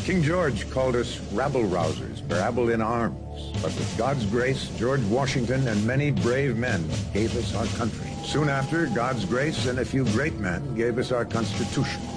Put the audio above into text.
King George called us rabble-rousers, rabble in arms. But with God's grace, George Washington and many brave men gave us our country. Soon after, God's grace and a few great men gave us our Constitution.